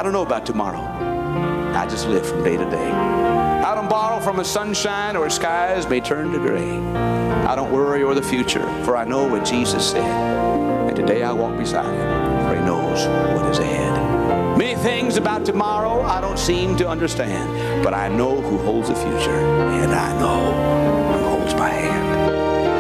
don't know about tomorrow. I just live from day to day. I don't borrow from a sunshine or skies may turn to gray. I don't worry o'er the future, for I know what Jesus said. And today I walk beside him, for he knows what is ahead. Many things about tomorrow I don't seem to understand, but I know who holds the future, and I know who holds my hand.